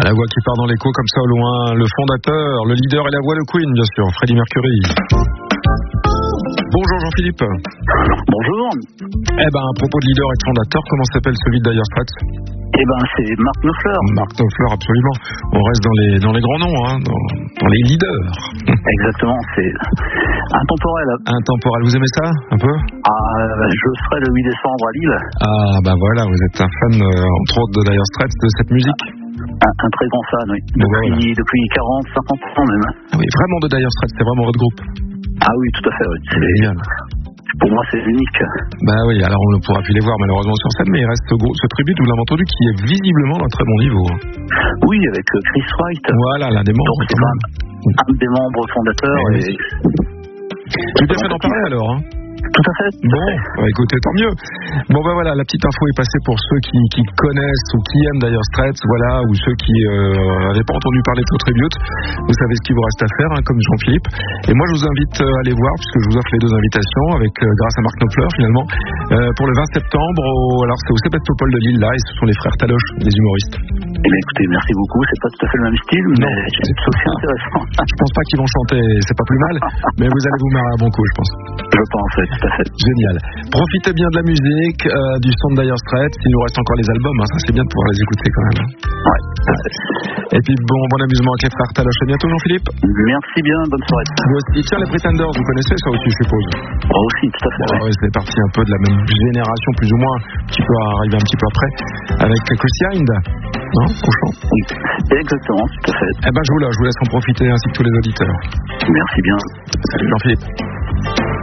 La voix qui part dans l'écho comme ça au loin, le fondateur, le leader et la voix, le Queen, bien sûr, Freddie Mercury. Bonjour Jean-Philippe. Bonjour. À propos de leader et de fondateur, comment s'appelle celui de Dire Straits? C'est Mark Knopfler. Mark Knopfler, absolument. On reste dans les grands noms, dans les leaders. Exactement, c'est intemporel. Intemporel, vous aimez ça, un peu? Je serai le 8 décembre à Lille. Voilà, vous êtes un fan, entre autres, de Dire Straits, de cette musique? Un très grand fan, oui. Depuis 40, 50 ans même. Oui, vraiment de Dire Straits, c'est vraiment votre groupe? Ah oui, tout à fait, oui. C'est génial. Pour moi, c'est unique. Oui, alors on ne pourra plus les voir malheureusement sur scène, mais il reste ce tribute, vous l'avez entendu, qui est visiblement d'un très bon niveau. Oui, avec Chris Wright. Voilà, l'un des membres. Donc, c'est un des membres fondateurs. J'ai bien fait d'en parler alors. Tout à fait. Bon, écoutez, tant mieux. Voilà, la petite info est passée pour ceux qui connaissent ou qui aiment Dire Straits, voilà, ou ceux qui n'avaient pas entendu parler de votre tribute. Vous savez ce qu'il vous reste à faire, comme Jean-Philippe. Et moi, je vous invite à aller voir, puisque je vous offre les deux invitations, grâce à Mark Knopfler, finalement, pour le 20 septembre. Alors, c'est au Sébastopol de Lille, là, et ce sont les frères Taloche, des humoristes. Écoutez, merci beaucoup. C'est pas tout à fait le même style, mais c'est aussi intéressant. Je pense pas qu'ils vont chanter, c'est pas plus mal, mais vous allez vous marrer à bon coup, je pense. Je pense, oui, tout à fait. Génial. Profitez bien de la musique, du son de Dire Straits. Il nous reste encore les albums, ça c'est bien de pouvoir les écouter quand même. Ouais. Et puis bon amusement avec les frères Taloche. À bientôt Jean-Philippe. Merci bien, bonne soirée. Vous aussi. Tiens, les Pretenders, vous connaissez ça aussi, je suppose? Aussi, tout à fait. Oui, c'est parti un peu de la même génération, plus ou moins, qui peut arriver un petit peu après, avec Chris Hind, non, au chant. Oui, exactement, tout à fait. Je vous laisse en profiter, ainsi que tous les auditeurs. Merci bien. Salut Jean-Philippe.